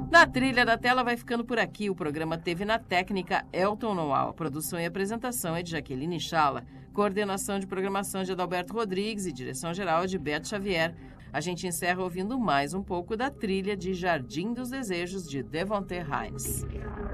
Na trilha da tela vai ficando por aqui. O programa teve na técnica Elton Noal. A produção e apresentação é de Jaqueline Chala. Coordenação de programação de Adalberto Rodrigues e direção-geral de Beto Xavier. A gente encerra ouvindo mais um pouco da trilha de Jardim dos Desejos de Devonte Hines.